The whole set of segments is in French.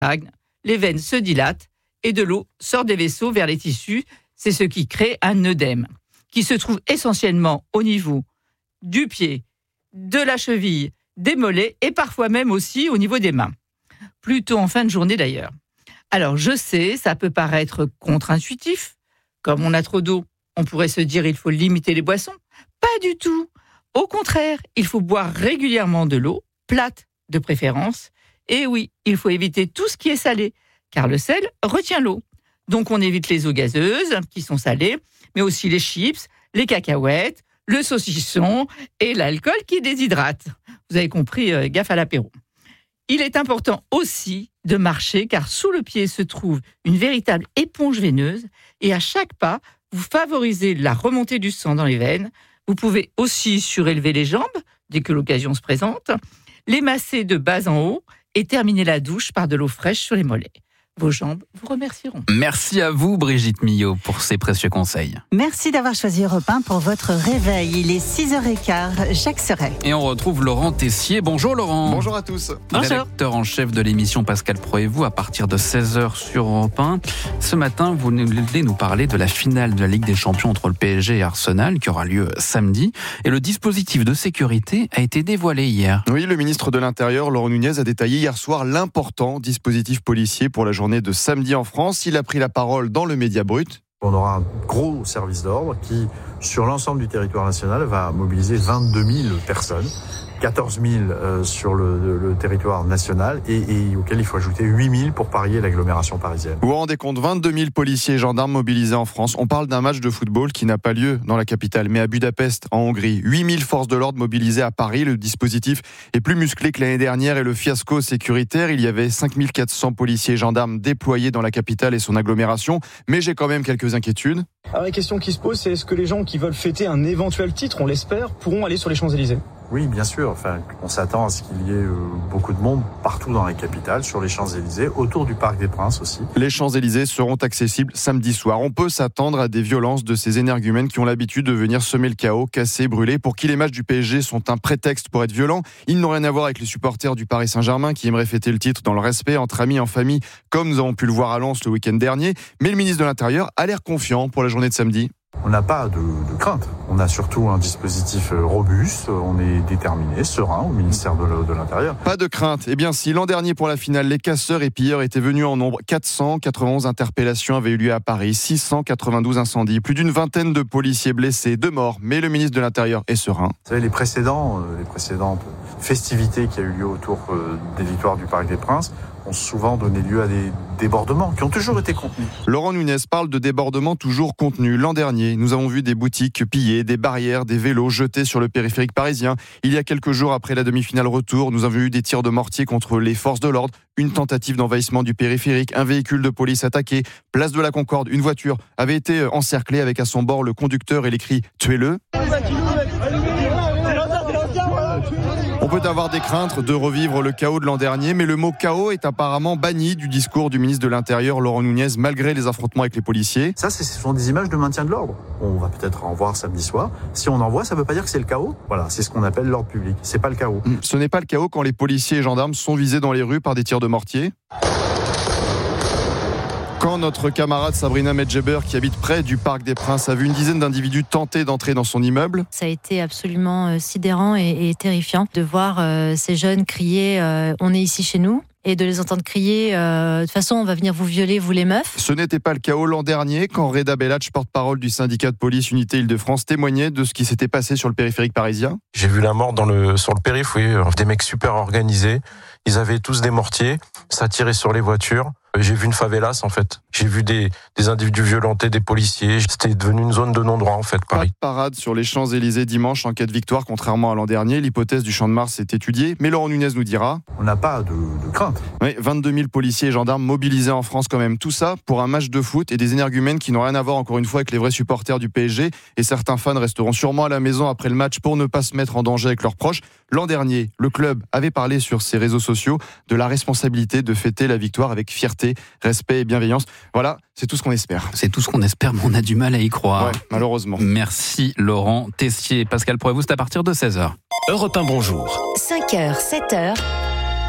les veines se dilatent et de l'eau sort des vaisseaux vers les tissus. C'est ce qui crée un œdème, qui se trouve essentiellement au niveau du pied, de la cheville, des mollets et parfois même aussi au niveau des mains. Plutôt en fin de journée d'ailleurs. Alors je sais, ça peut paraître contre-intuitif. Comme on a trop d'eau, on pourrait se dire il faut limiter les boissons. Pas du tout. Au contraire, il faut boire régulièrement de l'eau, plate de préférence. Et oui, il faut éviter tout ce qui est salé, car le sel retient l'eau. Donc on évite les eaux gazeuses, qui sont salées, mais aussi les chips, les cacahuètes, le saucisson et l'alcool qui déshydrate. Vous avez compris, gaffe à l'apéro. Il est important aussi de marcher, car sous le pied se trouve une véritable éponge veineuse, et à chaque pas, vous favorisez la remontée du sang dans les veines. Vous pouvez aussi surélever les jambes, dès que l'occasion se présente, les masser de bas en haut et terminer la douche par de l'eau fraîche sur les mollets. Vos jambes vous remercieront. Merci à vous, Brigitte Millot, pour ces précieux conseils. Merci d'avoir choisi Europe 1 pour votre réveil. Il est 6h15, Jacques Serret. Et on retrouve Laurent Tessier. Bonjour Laurent. Bonjour à tous. Rédacteur en chef de l'émission Pascal Pro et vous, à partir de 16h sur Europe 1. Ce matin, vous voulez nous parler de la finale de la Ligue des Champions entre le PSG et Arsenal, qui aura lieu samedi. Et le dispositif de sécurité a été dévoilé hier. Oui, le ministre de l'Intérieur, Laurent Nunez, a détaillé hier soir l'important dispositif policier pour la journée de samedi en France. Il a pris la parole dans le Média Brut. On aura un gros service d'ordre qui, sur l'ensemble du territoire national, va mobiliser 22 000 personnes. 14 000 sur le territoire national et auquel il faut ajouter 8 000 pour parier l'agglomération parisienne. Vous vous rendez compte, 22 000 policiers et gendarmes mobilisés en France. On parle d'un match de football qui n'a pas lieu dans la capitale, mais à Budapest, en Hongrie. 8 000 forces de l'ordre mobilisées à Paris. Le dispositif est plus musclé que l'année dernière et le fiasco sécuritaire. Il y avait 5 400 policiers et gendarmes déployés dans la capitale et son agglomération. Mais j'ai quand même quelques inquiétudes. Alors la question qui se pose, c'est est-ce que les gens qui veulent fêter un éventuel titre, on l'espère, pourront aller sur les Champs-Élysées ? Oui, bien sûr. Enfin, on s'attend à ce qu'il y ait beaucoup de monde partout dans la capitale, sur les Champs-Élysées, autour du Parc des Princes aussi. Les Champs-Élysées seront accessibles samedi soir. On peut s'attendre à des violences de ces énergumènes qui ont l'habitude de venir semer le chaos, casser, brûler. Pour qui les matchs du PSG sont un prétexte pour être violents, ils n'ont rien à voir avec les supporters du Paris Saint-Germain qui aimeraient fêter le titre dans le respect, entre amis, en famille, comme nous avons pu le voir à Lens le week-end dernier. Mais le ministre de l'Intérieur a l'air confiant pour la journée de samedi. On n'a pas de crainte. On a surtout un dispositif robuste. On est déterminé, serein au ministère de l'Intérieur. Pas de crainte. Eh bien, si l'an dernier pour la finale, les casseurs et pilleurs étaient venus en nombre, 491 interpellations avaient eu lieu à Paris, 692 incendies, plus d'une vingtaine de policiers blessés, 2 morts. Mais le ministre de l'Intérieur est serein. Vous savez, les précédentes festivités qui a eu lieu autour des victoires du Parc des Princes ont souvent donné lieu à des débordements qui ont toujours été contenus. Laurent Nunez parle de débordements toujours contenus. L'an dernier, nous avons vu des boutiques pillées, des barrières, des vélos jetés sur le périphérique parisien. Il y a quelques jours après la demi-finale retour, nous avons eu des tirs de mortier contre les forces de l'ordre, une tentative d'envahissement du périphérique, un véhicule de police attaqué, place de la Concorde, une voiture avait été encerclée avec à son bord le conducteur et les cris « Tuez-le ». On peut avoir des craintes de revivre le chaos de l'an dernier, mais le mot chaos est apparemment banni du discours du ministre de l'Intérieur, Laurent Nunez, malgré les affrontements avec les policiers. Ça, ce sont des images de maintien de l'ordre. On va peut-être en voir samedi soir. Si on en voit, ça ne veut pas dire que c'est le chaos. Voilà, c'est ce qu'on appelle l'ordre public. C'est pas le chaos. Ce n'est pas le chaos quand les policiers et gendarmes sont visés dans les rues par des tirs de mortier. Quand notre camarade Sabrina Medjeber, qui habite près du Parc des Princes, a vu une dizaine d'individus tenter d'entrer dans son immeuble. Ça a été absolument sidérant et terrifiant de voir ces jeunes crier « on est ici chez nous ». Et de les entendre crier de toute façon on va venir vous violer, vous les meufs. Ce n'était pas le chaos l'an dernier quand Reda Bellach, porte-parole du syndicat de police Unité Île-de-France, témoignait de ce qui s'était passé sur le périphérique parisien. J'ai vu la mort sur le périph', oui, des mecs super organisés. Ils avaient tous des mortiers, ça tirait sur les voitures. J'ai vu une favelas en fait. J'ai vu des individus violenter des policiers. C'était devenu une zone de non-droit en fait, Paris. Pas de parade sur les Champs-Élysées dimanche en cas de victoire, contrairement à l'an dernier. L'hypothèse du Champ de Mars est étudiée, mais Laurent Nunez nous dira. On n'a pas de crainte. Oui, 22 000 policiers et gendarmes mobilisés en France quand même. Tout ça pour un match de foot et des énergumènes qui n'ont rien à voir encore une fois avec les vrais supporters du PSG. Et certains fans resteront sûrement à la maison après le match pour ne pas se mettre en danger avec leurs proches. L'an dernier, le club avait parlé sur ses réseaux sociaux de la responsabilité de fêter la victoire avec fierté, respect et bienveillance. Voilà, c'est tout ce qu'on espère. C'est tout ce qu'on espère, mais on a du mal à y croire. Ouais, malheureusement. Merci Laurent Tessier. Pascal Pro et vous, c'est à partir de 16h. Europe 1, bonjour. 5h, 7h.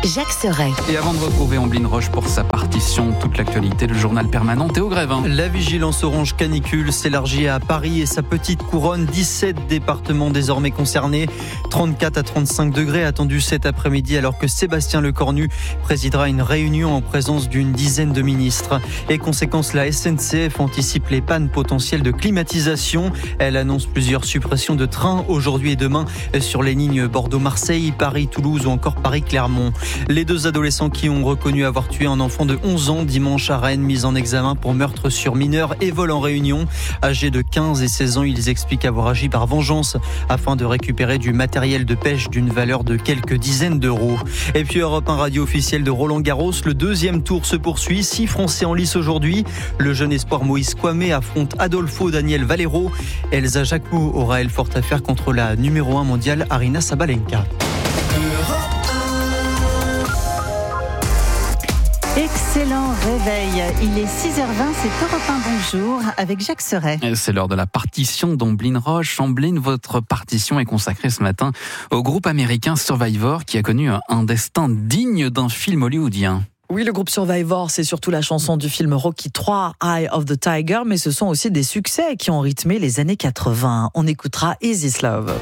Jacques Serret. Et avant de retrouver Amblin Roche pour sa partition, toute l'actualité, le journal permanent Théo Grévin. La vigilance orange canicule s'élargit à Paris et sa petite couronne. 17 départements désormais concernés. 34 à 35 degrés attendus cet après-midi alors que Sébastien Lecornu présidera une réunion en présence d'une dizaine de ministres. Et conséquence, la SNCF anticipe les pannes potentielles de climatisation. Elle annonce plusieurs suppressions de trains aujourd'hui et demain sur les lignes Bordeaux-Marseille, Paris-Toulouse ou encore Paris-Clermont. Les deux adolescents qui ont reconnu avoir tué un enfant de 11 ans dimanche à Rennes, mis en examen pour meurtre sur mineur et vol en réunion. Âgés de 15 et 16 ans, ils expliquent avoir agi par vengeance afin de récupérer du matériel de pêche d'une valeur de quelques dizaines d'euros. Et puis Europe 1 radio officielle de Roland-Garros, le deuxième tour se poursuit. 6 Français en lice aujourd'hui. Le jeune espoir Moïse Kwame affronte Adolfo Daniel Valero. Elsa Jacquemot aura elle forte affaire contre la numéro 1 mondiale Aryna Sabalenka. Excellent réveil. Il est 6h20, c'est Europe 1 Bonjour avec Jacques Serret. C'est l'heure de la partition d'Amblin Roche. Amblin, votre partition est consacrée ce matin au groupe américain Survivor qui a connu un destin digne d'un film hollywoodien. Oui, le groupe Survivor, c'est surtout la chanson du film Rocky III, Eye of the Tiger, mais ce sont aussi des succès qui ont rythmé les années 80. On écoutera Is This Love.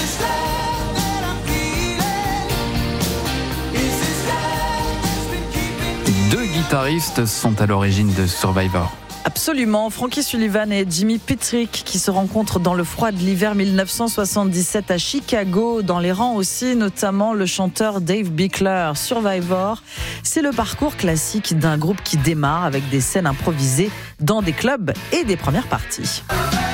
Deux guitaristes sont à l'origine de Survivor. Absolument, Frankie Sullivan et Jimmy Petrick qui se rencontrent dans le froid de l'hiver 1977 à Chicago. Dans les rangs aussi, notamment le chanteur Dave Bickler. Survivor, c'est le parcours classique d'un groupe qui démarre avec des scènes improvisées dans des clubs et des premières parties.